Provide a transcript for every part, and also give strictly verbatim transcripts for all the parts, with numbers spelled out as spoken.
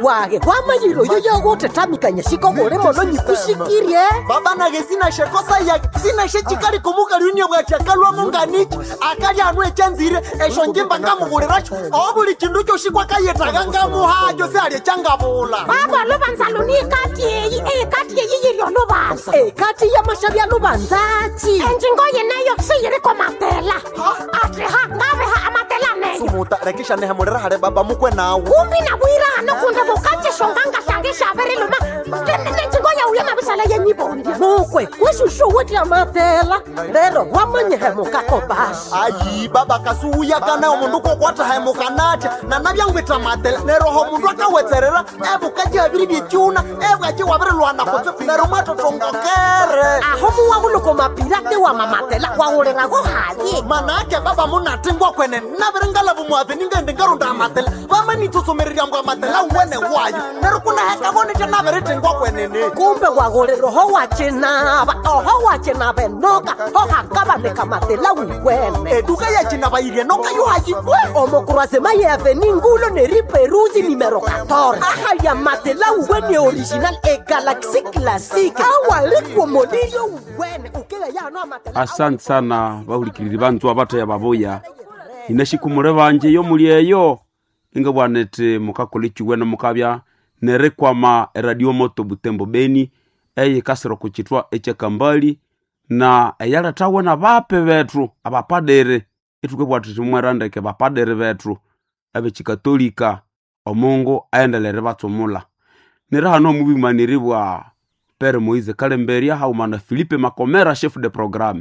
wage wamayiro yo yogote tamikanya shiko gore mono nyikushikirye baba na gezina shekosa ya sina shechikari kumuka linya bwa chakalwa munganiki akali anwe chanzire esho ngimba ngamuguriracho obuli kindu cyo shikwa kayetaga ngamuhajo se ali changabula baba lubanzaluni kati yi e kati yi yiri lubanza e kati ya mashabya lubanzachi enjingo yeneyo siyiri ko matela ati ha ngabe ha amatela ne sumuta rekisha ne hamurera hare baba mukwe nawo kumbi na bwira hano kunde bukache shonganga shange shabere luma enjingo ya uya mabisala yenyibondi mukwe kwishushu weti amatela lero wamanye hemuka ko bashi ayi baba kasuya kana umundu ko kwata hemuka nacha na nabya ngweta matela lero ho mundu akawetserera ebukaje abiri bicyuna ebwaje wabere lwana ko lero mato tongokere aho muwa buluko mapirate wa mamatela wa urera go haye manake baba munatingwa kwene nabere ngalabu muave ningende ngarunda amatela bama nitusomerera ngwa amatela wene wayo lero kuna heka bone tena bere tingwa kwene ne kumbe wa gorero ho wachena ba ho wachena benoka ho hakaba ne kamatela wene eduka ya china baire noka yo hajikwe omokurase maye aveningulo ne riperuzi numero catorce aha ya matela wene original e galaxy classique awali kwa modilo wene ukela ya no amatela. Asante sana bahulikiriri bantu abata ya baboya inashikumure banje yo mulieyo inga bwanete mukakole chiwena mukabya nerekwama radio moto Butembo Beni eye kasero kuchitwa eche kambali na eyala tawe na bape betru abapadere etuke bwatiti mwerandeke bapadere betru abe chikatolika omungu aendelere batumula nira hano mubimaniribwa Pere Moise Kalemberia haumana Philippe Makomera chef de programme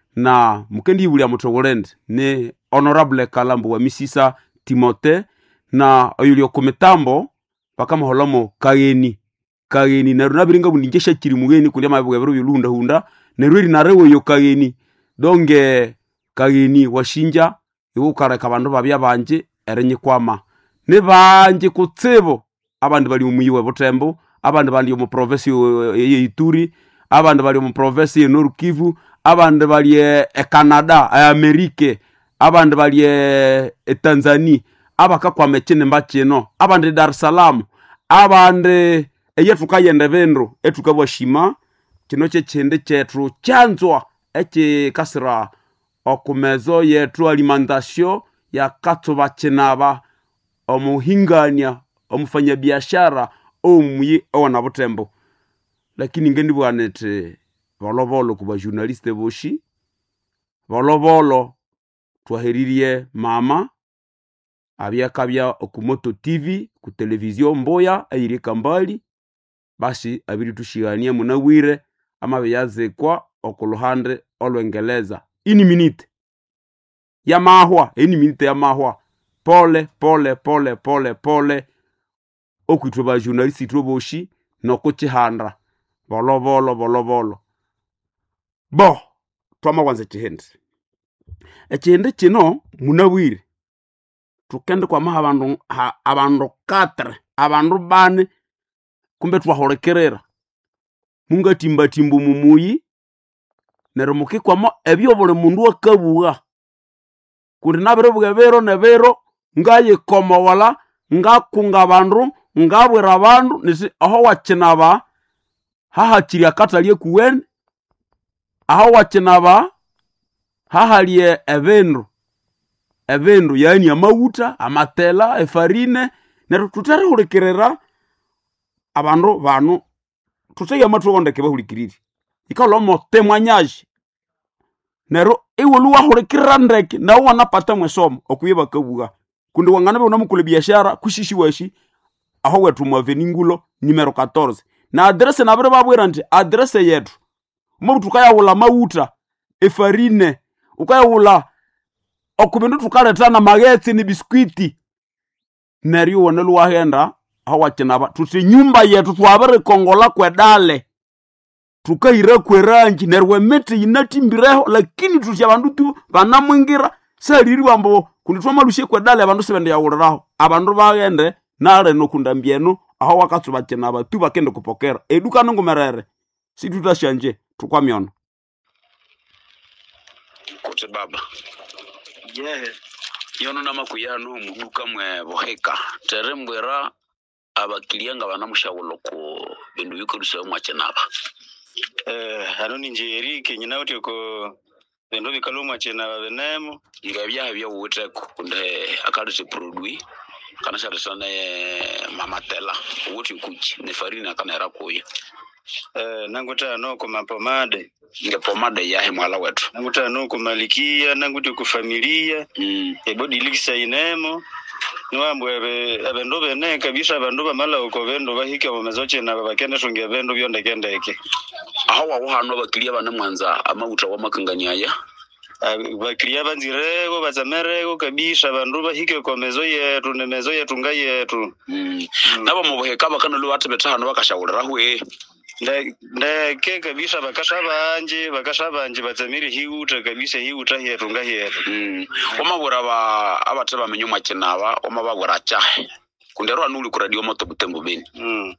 na mukendi ibuli amutogolende ni honorable Kalambo wa Misisa Timote na oyulio kumetambo paka maholomo kageni kageni na runabiringa buningesha kiri mugeni kulia mabwebero yulunda hunda nerweri narewo yo kageni donge kageni washinja yukara kabandu babya banje erenye kwama ne banje kutsebo abandi bali umuyiwe Butembo abandi bali mu province ye Ituri abandi bali mu province ye Nord Kivu abandi bali e Canada e Amerique abandi bali e Tanzania abaka kwa mechene mbacheno abandi Dar es Salaam abandi eyetukayende bendro etukabwashima kino kye chende chetru chanzwa eche kasira okumezo yetu alimentation ya katuba chenaba omuhingania omufanya biashara omuyi ona Butembo lakini ngendi bwanete bolobolo kuba journaliste boshi bolobolo twaheririe mama abya kabya okumoto T V ku televizion mboya ayiri kambali basi abiri tushigania munawire amabe yazekwa okuluhande olwengeleza ini minute ya mahwa ini minute ya mahwa pole pole pole pole pole okwitwa ba journalist troboshi nokuchihanda bolo bolo bolo bolo bo twama kwanza chihende echihende chino munawire tukende kwa maha abandu ha, abandu katre abandu bane kumbe twaholekerera munga timba timbu mumuyi nero mukikwa mo ebyo bole mundu akabuga kundi nabere bwebero nebero ngaye koma wala ngakunga abandu ngabwera abandu nisi aho wakinaba hahakiri akatalie kuwen aho wakinaba hahalie ebendu ebendu yani amawuta amatela efarine nero tutare hulikerera abandu banu tutaya matwondeke bahulikiriri ikalo mote mwanyaji nero iwolu wahulikirira ndeke na wanapata mwesomo okuyeba kabuga kundi wangana be unamukule biashara kushishi washi aho wetu mwaveningulo numero catorze na adresse na bere babwera nti adresse yetu mo tukaya wula mauta efarine ukaya wula okubindu tukaletana mageti ni biskuiti neriyo wonelu wahenda aho wakinaba tuti nyumba yetu twabere kongola kwedale tukaira kwerangi nerwe meti inatimbireho lakini tuti abandu tu banamwingira saliri bambo kunitwa malushe kwedale abandu sebende yawuliraho abandu bagende nare nokundambieno aho wakatsuba kinaba tu bakende kupokera eduka nongomerere si tutashanje tukwamyono kuti baba yeah yono namakuyano muduka mwe boheka terembwera abakilianga banamushawulo ko bindu bikorusa mwachenaba eh hano ninjeri kenyina uti ko bindu bikalumwa chenaba benemo ngabya bya wuteko kunde akalise produit kana sana mamatela wuti kuchi ne farina kana era koyo eh nanguta no ko mapomade nge pomade ya hemwala wetu nanguta no ko malikia nanguti ku familia mm e body likisa inemo nwambo ebe abendo bene kabisa abandu bamala uko bendo bahika bamezoche na babakenda shungia bendo byonde kendeke aho wa hano bakilia bane mwanza amauta wa makanganyaya bakilia banzirego bazamerego kabisa abandu bahike ko mezo yetu ne mezo yetu ngayetu mm nabo mubuheka bakano lo batebetano bakashawulira hwe nda nda ke kabisa bakashaba anje bakashaba anje bazamiri hiuta kabisa hiuta yetu ngayetu mm omabura ba abateba menyuma chenaba omabagura chahe kundero anuli ku radio moto Butembo Beni mm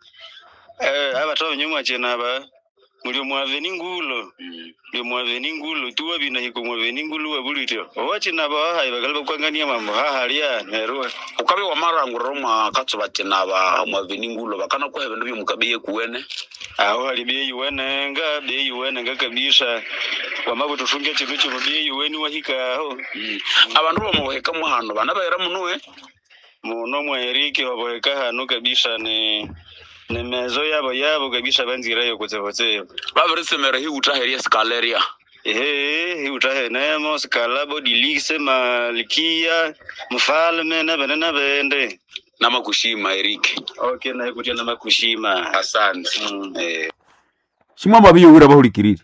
eh abateba menyuma chenaba mulio mwaveni ngulo mm yo mwaveni ngulo tuwa bina hiko mwaveni ngulo wabulityo owachi naba hayi bagalba kwangania mambo ha halia nerwa ukabe wa maranguro mwa katsuba chenaba mwaveni ngulo bakana ko hebendo byo mukabiye kuwene aho ali be yuwene nga be yuwene nga kabisa wamabu tufunge chitu cyo be yuweni wahika aho mm abantu bamuheka mu hano bana bayira munuwe muno mwa Erike waboheka hano kabisa ni ne mezo yabo yabo kabisa banzira yo kutsevotseva baberesemera hi utaheria scaleria ehe hi utahenemo scala body lise malikia mfalme na bana na bende na makushima Erike okay na ikutia na makushima asante mm. eh shimwa mabiyo wira bahulikirire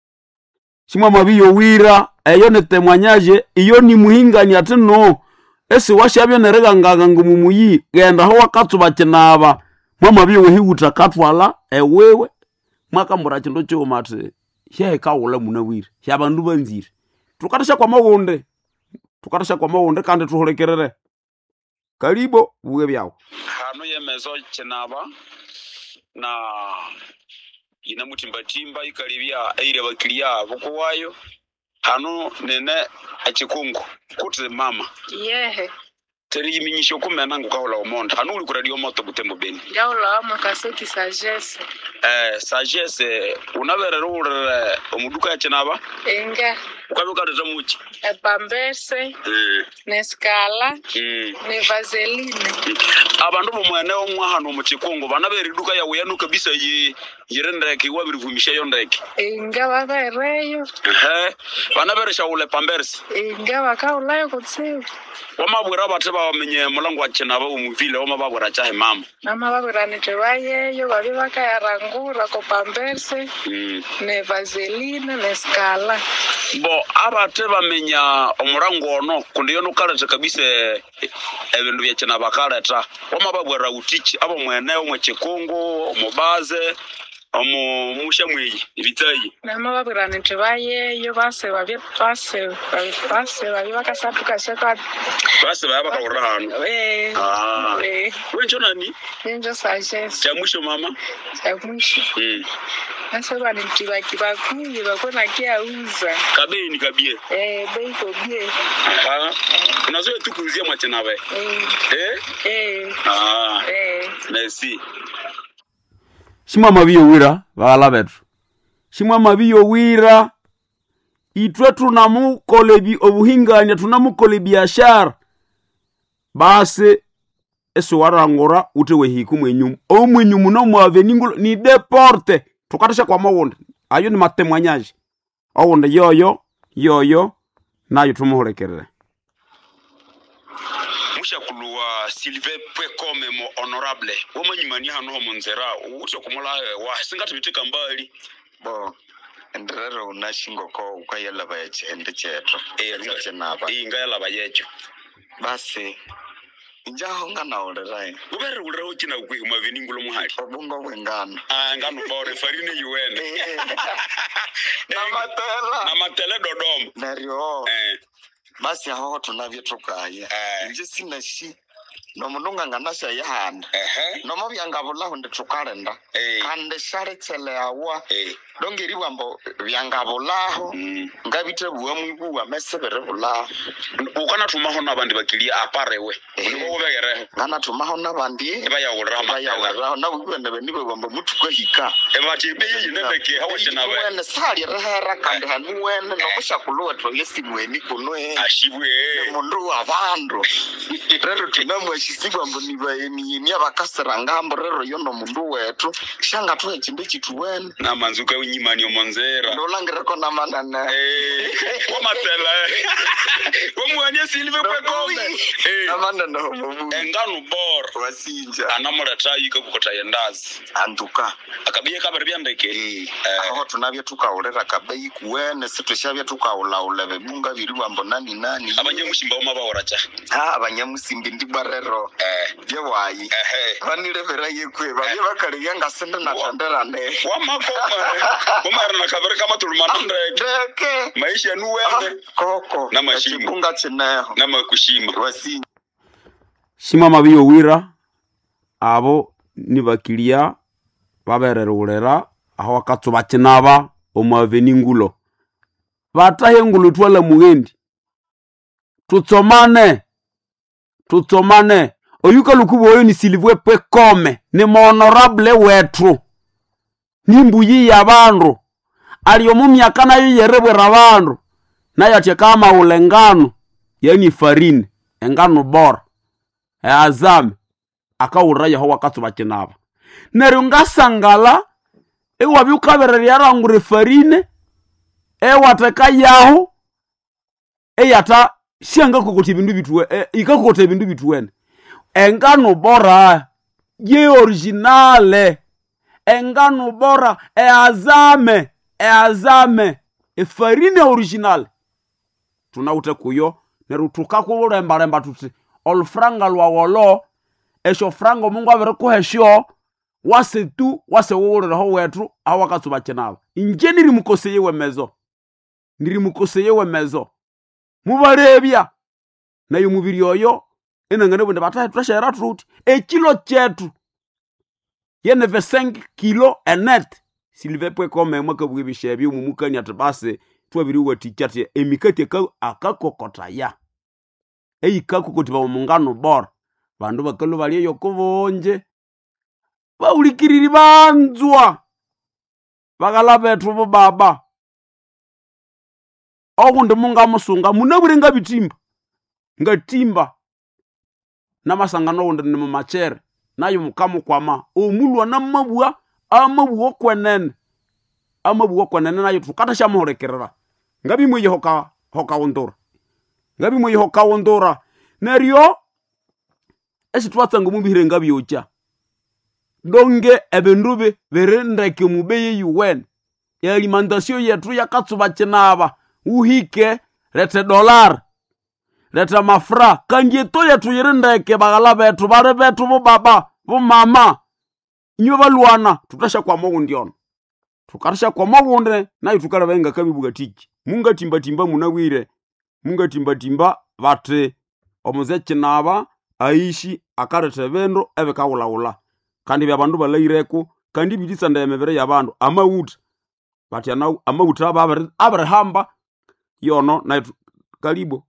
shimwa mabiyo wira eyo netemwanyaje iyo ni muhingani atino ese washabyo nerega ngaga ngumumuyi genda ho wakatsuba chenaba mama biwe hiuta katwala ewewe mwaka mbura chindo cyo mate hye kaula munawire yabandu banzire tukatasha kwa mawonde tukatasha kwa mawonde kandi tuholekerere karibo buwe byawo hano yemezo chenaba na ina mutimbatimba ikalibya aire bakilia bokowayo hano nene achikungu kuti mama yehe teri iminyisho kumena ngukahula omonda hano uli ku radio moto Butembo Beni ngaula makaseki sagesse eh sagesse unaberero urere omuduka chenaba enga ukabuka reta muchi e pambese eh neskala mm ne vaseline abantu bomwene omwa hano mu Chikongo banabere duka ya uyanu kabisa yi yirendeke wabirivumisha yondeke enga babereyo eh banabere shaule pambese enga bakaulayo kutse wamabwira bateba bamenye mulango wa chenaba umuvile wamababwira chahe mama mama babirane tebayeyo bali bakayarangura ko pambese mm ne vaseline neskala bo abate bamenya omurango ono kundiyo nukalete kabisa ebintu bya chenaba bakaleta wamababwira utichi abo mwene omwe Chikongo mubaze omu mushamweyi ibitayi mama babirane tebayeyo base babye base base babye bakasatuka shaka base baba bakawura hano eh ah eh wenjo nani njo sagesse cha mwisho mama cha mwisho mm nasa bali mtiba kibakuye bakona kiauza kabeni kabie eh bei kobie ah unazo tukuzia mwachenaba eh eh eh ah eh merci shimwa mabiyo wira bala betu shimwa mabiyo wira itwe tunamukolebi obuhinganya tunamukole biashara base eso warangora utewe hiku mwenyumu o mwenyumu no mwave ningulo ni deporte tukatasha kwa mawonde ayo ni matemwanyaje awonde yoyo yoyo nayo tumuholekerere musha kuluwa Sylvain Pwekome mo honorable womanyimani hano ho munzera ute kumula wa singati bitika mbali bo ndrero unashingo ko ukayela bayechende cheto eh chenaba ingayala bayecho basi njaho ngana olerai ubere ulira ukina ukwihuma veningulo muhali obungo bwengana ah ngano bore farine yuene na matela na matele Dodoma nario eh basi aho tunavyo tukaye eh nje sina shi no mununga nganasha yahanda ehe no mo byangabula hunde tukalenda Eh. kande share tsele awa eh dongeri bambo byangabulaho mm. ngabite buwa mwibu wa mesebere bula ukana tumaho nabandi bakilia aparewe nibo begere ngana tumaho nabandi bayawura bayawura na bugwende benibo bambo mutukwe hika ebati beye yinendeke hawache nawe wene sali rehera kandi hanwene no kushakulwa twagesi mweni kunwe ashibwe mundu wabandu rero tunamwe shisigwa mboni bayeni ni abakasera ngambo rero yono mundu wetu shanga tuwe chinde chituwene na manzuka unyimani omonzera nolangere kona manana eh komatela komwanye silve kwekome eh amanana homu engano bor wasinja anamurata yika kukota yendazi anduka akabiye kabere byandeke eh aho tunabye tukaulera kabeyi kuwene situshabye tukaulaula bebunga biriwa mbonani nani abanyamushimba oma bahoracha ha abanyamusimbi ndibarero eh byewayi ehe banire beraye kwe baye bakariya ngasende natanderane wamakoma komara na kabere kama tulumanda ndeke maisha nuwende koko na mashimo. bunga chineho na makushima wasi shima mabiyo wira abo nibakilia babererurera aho wakatso bakinaba omaveni ngulo batahe ngulo twala mugendi tutsomane tutsomane oyuka lukubo oyo ni silivwe pekome ni honorable wetu nimbuyi yabandu aliyo mu myaka nayo yerebwera abandu nayo atya kama ulengano yani farine engano bora azame akawuraya ho wakatso bakinaba nero ngasangala ewa byukaberera yarangure farine ewa takayaho eyata shanga kokoti bindu bitwe e, ikakokota bindu bitwene engano bora ye originale engano bora e azame e azame e farine original tunaute kuyo nero tukakubura remba tuti olfranga lwawolo esho frango mungu abere kuhesho wase tu wase wurere ho wetu awakatsuba kinaba inje niri mukoseye wemezo niri mukoseye wemezo mubarebya nayo mubiri oyo enangane bonde batahe twashera truti e kilo chetu yene ve cinq kilo enet silve pwe kome mwaka bwibishebi umumukani atbase twabiri watikyati emikati akakokota ya eyikakokoti ba mungano bora bandu bakalo bali yo kubonje baulikiriri banzwa bagala bethu bo baba okunde munga musunga munabure ngabitimba ngatimba namasangano wonde ne machere nayo mukamu kwama omulwa namabua amabuo kwenene amabuo kwenene nayo tukata shamurekerera ngabi mwe hoka hoka wondora ngabi mwe hoka wondora nerio esi twatsango mubihire ngabi ocha donge ebendube berendeke mubeye yuwen ya alimentation yetu yakatsuba kinaba uhike lete dollar lete mafra kanje to yetu yirendeke bagala betu bare betu bo baba bo mama nyo balwana tutasha kwa mogo ndiona tukarsha kwa mogo ndre nayo tukarabenga kabibuga tiki munga timba timba munawire munga timba timba bate omuze kinaba aishi akarete bendo ebe kawulaula kandi byabandu balayireko kandi bidisa ndemebere yabandu amawuta bati ana amawuta abare abrahamba yono na kalibo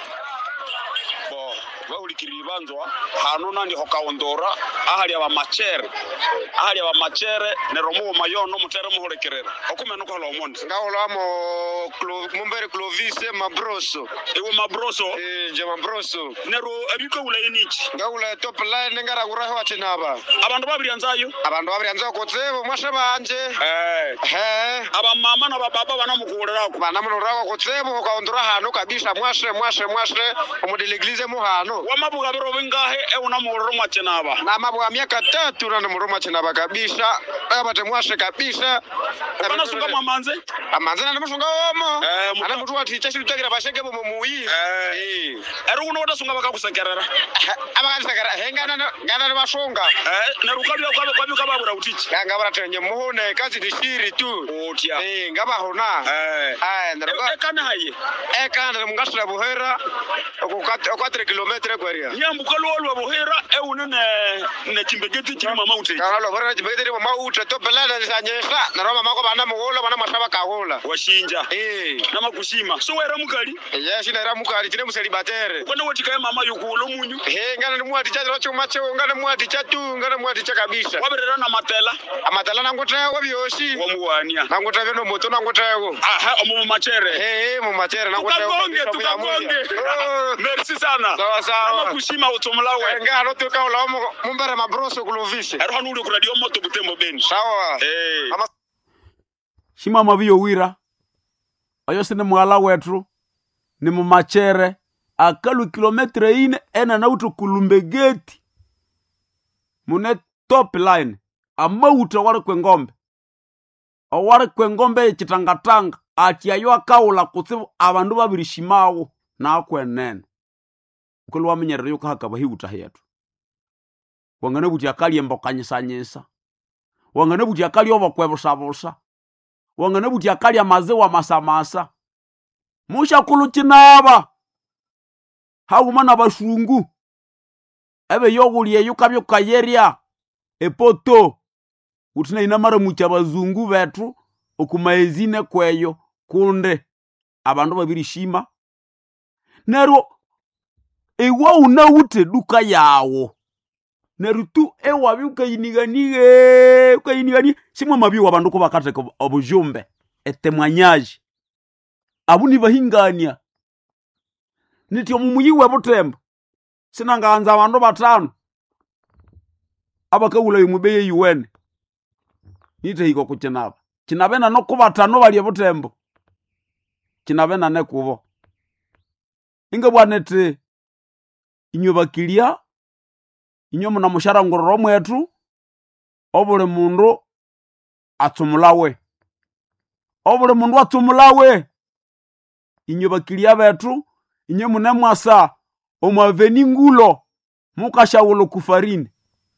bo baulikiriri banzwa hano nandi hokawondora ahali aba machere ahali aba machere ne romo mayono mutere muhorekerera okumeno ko halo monde ngawolamo mumbere Clovis mabroso ewe mabroso eh je mabroso nero abiko ula yenichi ngawula top line ngara kuraho atinaba abandu babiri anzayo abandu babiri anzayo kotsebo mwashe banje eh eh aba mama na baba banamukurerako banamurerako kotsebo ukawondora hano kabisa mwashe mwashe mwashe omudeleglize muhano wamabuga bero bingahe e una muroro mwachenaba na mabuga miaka tatu na muroro mwachenaba kabisa abate mwashe kabisa bana sunga mamanze amanze na musunga omo eh ana mutu aticha shitagira basheke bo muyi eh ero uno wadasunga bakakusekerera abakasekera hengana ngana bashunga eh nerukabya kwabe kwabe kababura utichi nganga baratenye muhone kazi dishiri tu otia eh ngaba hona eh eh ndaruka ekana haye ekana mungasira buhera okukatra kilometre kwaria nyambuka lolwa ohera eune ne ne chimbegeti chiri mama ute kalo bora chimbegeti mama ute to belada zanyesa na roma mako bana mugola bana masaba kagola washinja eh na makushima so wera mukali yes ina era mukali tine museli batere kwana woti kaya mama yukulo munyu eh ngana ni mwati cha rocho macho ngana mwati cha tu ngana mwati cha kabisa waberera na matela amatela nangotayo wabyoshi wamuwania nangotayo no moto nangotayo aha omu machere eh eh mu machere nangotayo tukagonge tukagonge merci sana sawa sawa makushima utomulawe ngalo tukaula mumbere mabroso kulovise ero hanu ku radio moto Butembo Beni sawa eh Ama... shima mabiyo wira ayo sine mwala wetu ni mu machere akalu kilometre ine ena na uto kulumbegeti mune top line amauta wale kwengombe awale kwengombe chitangatanga ati ayo akaula kutsibu abandu babirishimawo na akwenene ukulu wamenyerera yuka hakaba hiuta hetu wangane buti akali embokanyisanyisa wangane buti akali obakwebusabusa wangane buti akali amazewa masamasa musha kulukinaba hagumana bashungu ebe yoguliye yukabyo kayeria epoto utina inamara mucha bazungu betu okumaezine kweyo kunde abandu babirishima nero ewa unaute duka yawo nerutu ewa biuka iniganige uka inigani simwe mabi wabandu ko bakate ko obujumbe etemwanyaji abuni bahingania nityo mumuyiwe Butembo sinanganza abandu batano abakawula yumubeye yuwene nitehiko kukinaba kinabena no kubatano bali Butembo kinabena ne kubo inga bwanete inyo bakilia inyo muna mushara ngororo mwetu obule mundu atumulawe obule mundu atumulawe inyo bakilia betu inyo muna mwasa omwaveni ngulo mukashawulo kufarini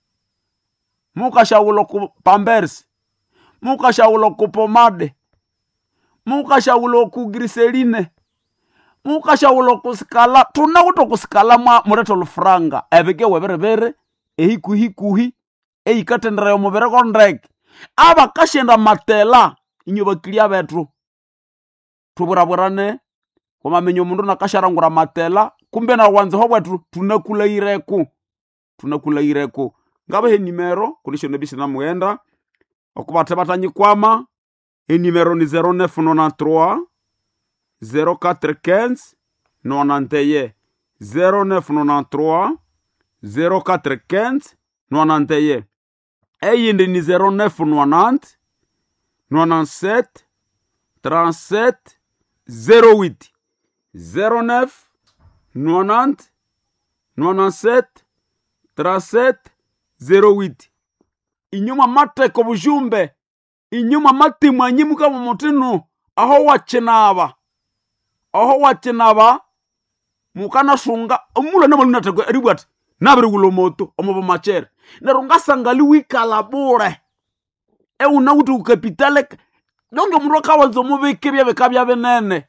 mukashawulo ku pampers mukashawulo ku pomade mukashawulo ku griseline mukashawulo kusikala tuna uto kusikala mwa mureto lufranga ebeke weberebere ehikuhikuhi eikatendera omubere kondrek aba kashenda matela inyo bakilia betu tuburabурane komamenyo mundu nakasharangura matela kumbe na wanze hobwetu tunakulayireku tunakulayireku ngabe he nimero kulisho nebisi na muenda okubate batanyikwama he nimero ni zero neuf quatre-vingt-treize zero quatre quinze quatre-vingt-onze zero neuf quatre-vingt-treize zero quatre quinze quatre-vingt-onze eyindi ni zero neuf quatre-vingt quatre-vingt-sept trente-sept zero huit zero neuf quatre-vingt quatre-vingt-sept trente-sept zero huit inyuma mateko bujumbe inyuma matimwa nyimuka mu mutinu aho wakinaba aho wakinaba mukana sunga omula namaluna tego eribwati nabiri gulomoto omobo machere nerunga sangali wikala bure e una utu kapitale donge mundu kawanzo mubike bya bekabya benene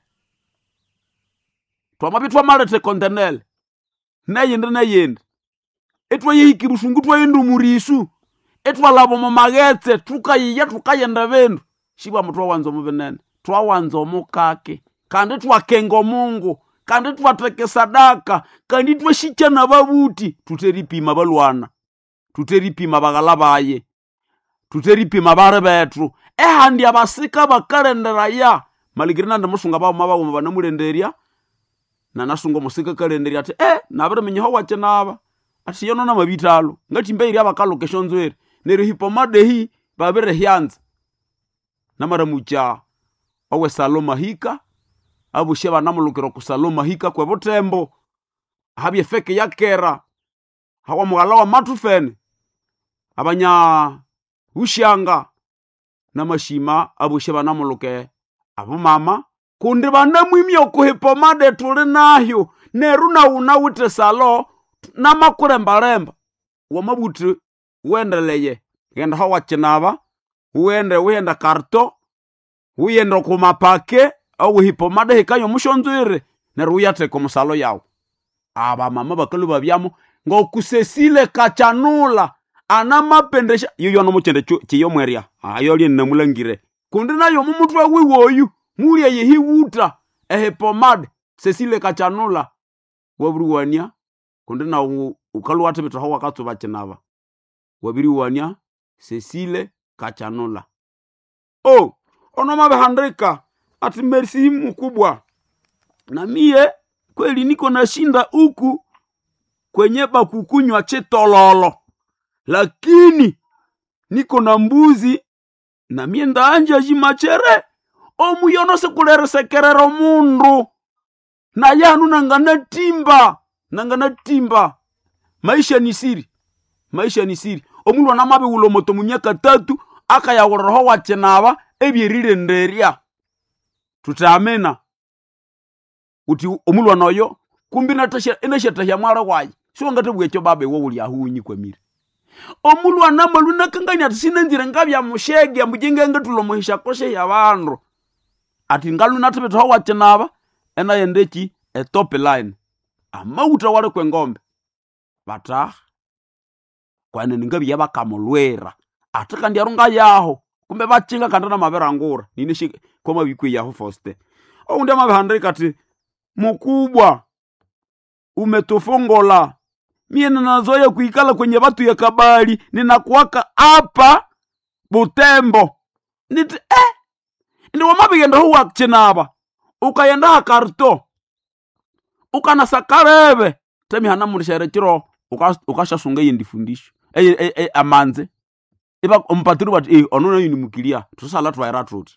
twama bitwa malete kontenel nayende nayende etwa yiki busungu twa yendu murisu etwa labo mu magetse tukayiya tukayenda bendu shiba mutwa wanzo mubenene twa wanzo mukake kandi twakengo Mungu kandi twateke sadaka kandi twashichana babuti tuteripima balwana tuteripima bagalabaye tuteripima bare betu ehandi abasika bakalendera ya maligirina ndamusunga bawo mabawo mabana mulenderia na nasungo musika kalenderia ati eh nabere menyeho wache naba ati yono na mabitalo ngati mbeiri abakalo keshonzwere nero hipomade hi babere hyanza namara mucha owe Saloma hika abu sheba namulukiro ku Saloma hika kwa Butembo habye feke yakera hawa mugalawa matufene abanya ushanga namashima abu sheba namuluke abu mama kundi banamwimyo kuhipomade tuli nahyo neruna unawite salo namakuremba-remba wamabuti uendeleye genda hawa chinaba uende uenda karto uenda kumapake au hipomade hikanyo mushonzwire neru uyate kumusalo yawo aba mama bakalu babyamo ngokusesile kachanula ana mapendesha yoyo no muchende chiyo mweria ayo ali namulangire kundi nayo mumutwe wiwoyu muri yehiwuta ehe pomade sesile kachanula wabruwania kundi na ukalu wate bito hawa katso bachenaba wabiriwania sesile kachanula. Oh, ono mabehandrika ati merci mkubwa. Na mie kweli niko nashinda huku kwenye bakukunywa chetololo. Lakini niko na mbuzi na mie ndaanja jimachere omuyono sekulere sekerero mundu. Na yanu nangana timba, nangana timba. Maisha ni siri. Maisha ni siri. Omulu wanamabe ulo moto munyaka tatu aka ya roho wachenaba ebirire nderia. Tutamena uti omulu wanoyo kumbi natasha inashata ya mara wayi so ngate bwecho babe wo uli ahunyi kwemire omulu wanamalu nakanganya atisine ndire ngabya mushege amujenge ngatulo muhisha koshe ya bandu ati ngalu natebe to wachenaba ena yendeki e top line amauta wale kwengombe bata kwane ningabi yabakamulwera atika ndiarunga yaho kumbe bachinga kandana maberangura nini shi koma bikwe yaho foste o ndia mabehandrika ati mukubwa umetofongola mie ninazoea kuikala kwenye watu ya kabali ninakuwaka hapa Butembo niti eh ndi wamabigenda huwa chenaba ukayenda karto ukana sakarebe temi hana murishere chiro ukasha sunga yindifundisho eh eh e, amanze iba umpaturu bat eh onona yini mukilia tusala twaira trot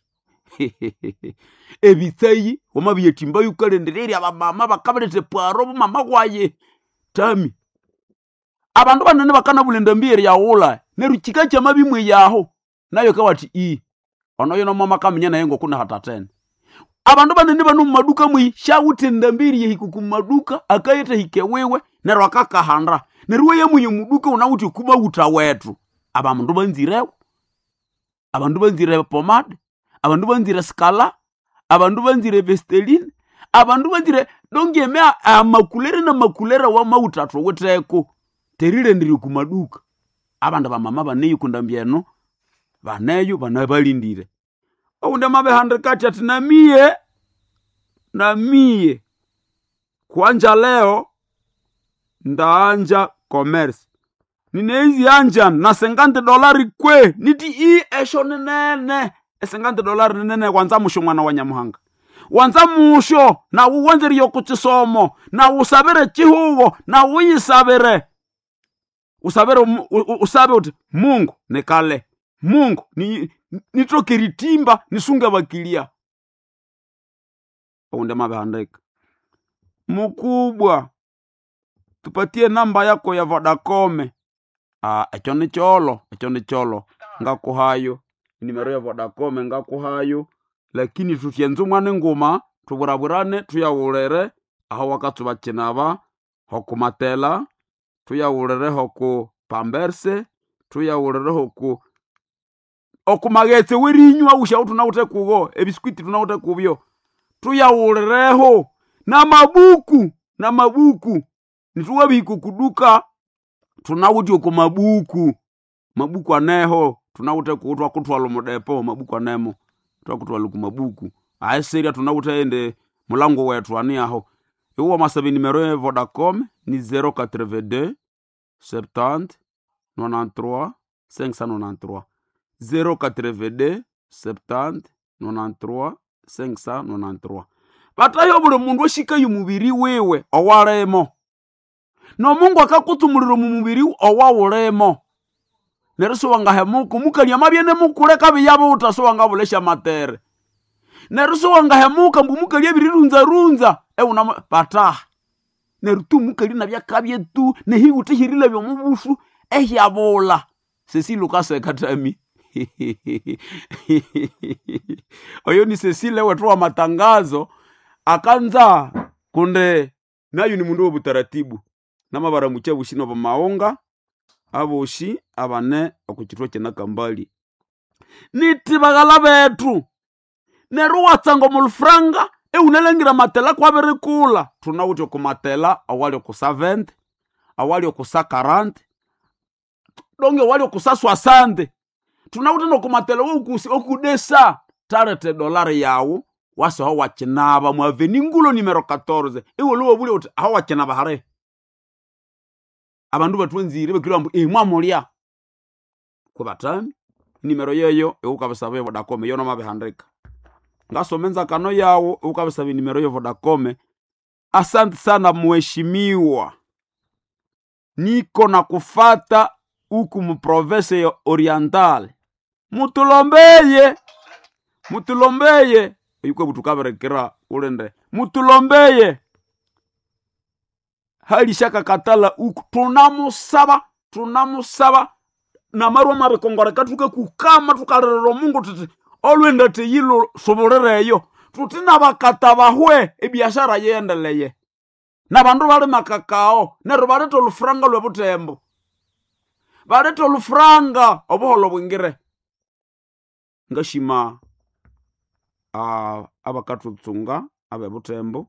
ebitsayi wamabiye timba yukalendereri abamama bakabelete pwaro mama kwaye tami abandu banene bakana bulenda mbiyeri ya ula nerukika cha mabimwe yaho nayo kawati i ono yono mama kaminya naye ngokuna hata tena abandu banene banu maduka mwi shawutenda mbiri yehikuku maduka akayete hikewewe nero akaka handra neruwe ye muye muduka unawuti kuba uta wetu abandu banzire abandu banzire pomade abandu banzire skala abandu banzire Vaseline abandu banzire dongeme amakulere na makulera wa mautatu weteko terire ndiri kumaduka abandu bamama baneyo kundambyeno baneyo banabalindire ounda mabe hundred kati ati na mie na mie kuanja leo ndaanja commerce ninezi anja na cinquante dolari kwe niti i esho nene cinquante dolari nene kwanza musho mwana wa Nyamuhanga wanza musho na uwanzeri yokuchisomo na usabere chihugo na uyisabere usabere usabe uti Mungu nekale Mungu ni nitoke ritimba nisunga bakilia onde mabehandika mukubwa tupatie namba yako ya Vodacom. Ah, echo ni cholo echo ni cholo ngako hayo nimero ya Vodacom ngako hayo lakini tutienzu mwane ngoma tuburaburane tuyawurere aho wakatu bakinaba hokumatela tuyawurere hoku pamberse tuyawurere hoku okumagetse wirinywa usha tunawute kugo ebiskwiti tunawute kubyo tuyawurereho na mabuku na mabuku nituwa biku kuduka tunawuti okumabuku mabuku aneho tunawute kutwa kutwalo modepo mabuku anemo twakutwalo kumabuku ayeseria tunawute ende mulango wetu ani aho iwo masabi numero ya Vodacom ni zero quatre-vingt-deux soixante quatre-vingt-treize cinq cent quatre-vingt-treize zero quatre-vingt-deux soixante quatre-vingt-treize cinq cent quatre-vingt-treize batayo bule mundu oshika yumubiri wewe owaremo no Mungu akakutumulira mu mubiri owawuremo neruso wangahemuko mukali amabyene mukule kabi yabo utaso wangabulesha matere neruso wangahemuka mbu mukali ebirirunza runza e una pata nerutu mukali nabya kabye tu nehi utihirila byo mubusu ehyabola sesi lukase katami oyo ni Cecile wetu wa matangazo akanza kunde nayo ni mundu obutaratibu namabara muche bushino ba maonga aboshi abane okukitwa cyena kambali niti bagala betu neruwatsango mulfranga e unalengira matela kwa berikula tunauti kumatela awali okusa venti awali okusa karanti donge awali okusa soixante tunauti no kumatela okusi okudesa tarete dolari yawo wase ho wakinaba mu aveni ngulo numero quatorze ewo lo bule uti ha wakinaba hare abandu batwenzire bekiro ambu e mwamulia kubatami numero yeyo eukabisabe Vodacom yona mabihandika ngasomenza kano yawo eukabisabe numero yo Vodacom. Asante sana mheshimiwa, niko na kufata huku mu province ya Oriental, mutulombeye mutulombeye yuko butukaberekera ulende mutulombeye hali shaka katala huku tunamusaba tunamusaba na marwa mabe kongoreka tuke kukama tukarero Mungu tuti olwenda te yilo soborereyo tutina bakata bahwe ebiashara yendeleye na bandu bali makakao nero bareto lufranga lwe butembo bareto lufranga obuholo bwingire ngashima uh, abakatu tsunga abe butembo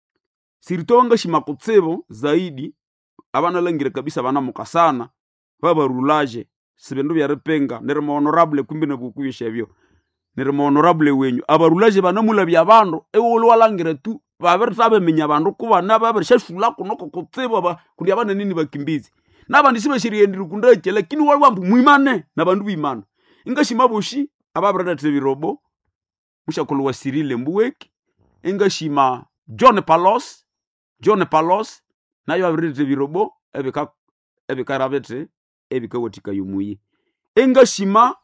sirito ngashima kutsebo zaidi abana lengire kabisa bana mukasana baba rulaje sibendu bya repenga nero honorable kumbine bukuyisha byo nero honorable wenyu abarulaje banamula bya bandu ewolo walangire tu babertabe menya bandu kuba nababershashula kunoko kutsebo ba kundi abana nini bakimbizi nabandi sibashiriye ndirukundeke lakini walwambu muimane nabandu bimana ingashima boshi ababrada tebirobo mushakulu wa Cyril Mbuweki ingashima John Palos John Palos nayo abrada tebirobo ebika ebika rabete ebika wotika yumuyi ingashima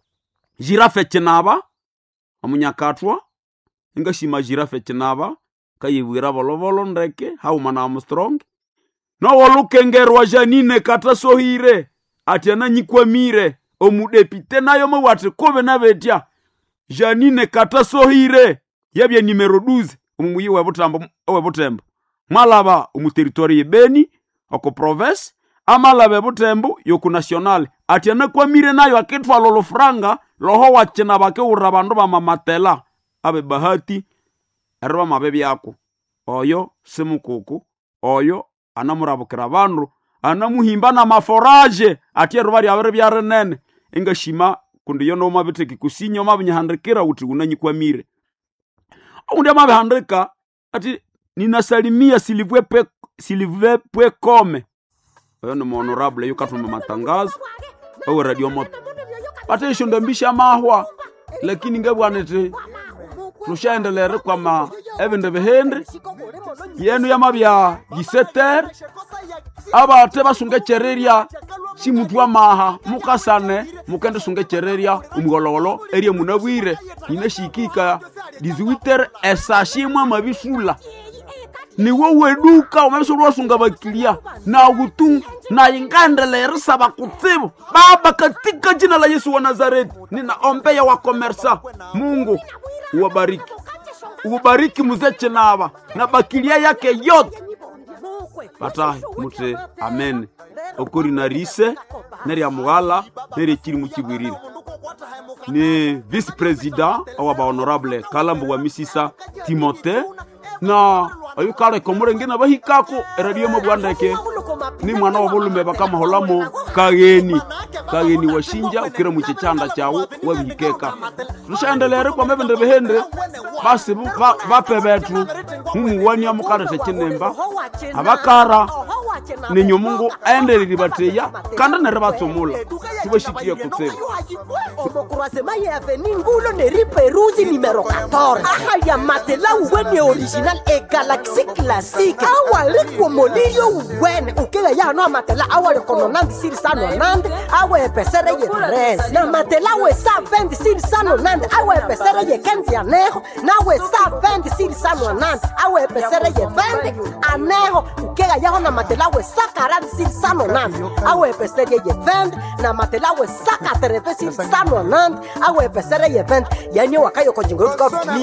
Girafe Chenaba omunyakatwa ingashima Girafe Chenaba kayibwira bolovolo ndeke haumana Armstrong no wolukengerwa Janine Katasohire atiana nyikwamire omudepite nayo mwate kobe nabetia Janine Katasohire yabye numero douze omumuyi wa Butambo we Butembo malaba omu territoire Beni oko province amalabe Butembo yoku national atiana kwamire nayo akitwa lolo franga loho wachena bake urabandu ba mamatela abe bahati erba mabebi yako oyo simukuku oyo anamurabukira bandu anamuhimba na maforaje ati rubari abere byarenene ingashima kundi yo no mabiteki kusinyo mabinyahandikira uti unanyikwamire undi amabihandika ati ninasalimia silivwe pe silivwe pe kome oyo no honorable yukatuma matangazo au radio moto ati shondambisha mahwa lakini ngabwanete tushaendelere kwa ma evende behendre yenu ya mabya dix-sept heures aba te basunge chereria si mutwa maha mukasane mukende sunge chereria umgololo erie munabwire inashikika dix-huit heures esashimwa mabisula ni wowe duka umebisulu wasunga bakilia na ugutu na ingandelere saba kutsibu baba katika jina la Yesu wa Nazareti ninaombea wa komersa Mungu uwabariki uwabariki mzee Chenaba na bakilia yake yote batahi mute amen okuri narise neri amwala neri kiri mukibwirire ni vice president wa ba honorable Kalambo wa Misisa Timote na ayukare komurengena bahikako radio mo bwandeke ni mwana wa bulume bakama holamo kageni kageni washinja ukira mu kicanda cyawo wabikeka tushandelere kwa mebende behende basi bape betu mumuwanya mukarete kinemba abakara ni nyomungu aendereri bateya kandi nerebatsomula tubashikiye kutseba omokurasema ye aveni ngulo neri peruzi numero quatorze aha ya matela uwene original e Galaxy classique awale kwa molio uwene ukega ya no matela awale kono nandi siri sano nandi awe pesere ye tres na matela we sa vingt siri sano nandi awe pesere ye quinze anejo na we sa vingt siri sano nandi awe pesere ye vingt anejo ukega ya na matela we sa quarante siri sano nandi awe pesere ye vingt na matela we sa quatre siri sano nandi awe pesere ye vingt yani wakayo konjingo kwa